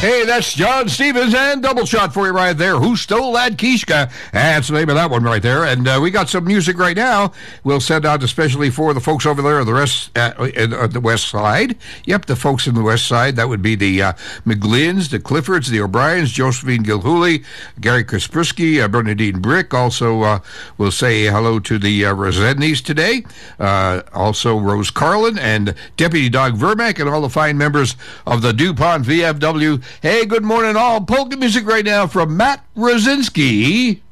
Hey, that's John Stevens and Double Shot for you right there. Who Stole That Kishka? That's the name of that one right there. And we got some music right now. We'll send out especially for the folks over there on the west side. Yep, the folks in the west side. That would be the McGlynn's, the Cliffords, the O'Briens, Josephine Gilhooly, Gary Kaspersky, Bernadine Brick. Also, we'll say hello to the Rosednys today. Also, Rose Carlin and Deputy Doug Vermack and all the fine members of the DuPont VFW. Hey, good morning all. Polka music right now from Matt Rosinski.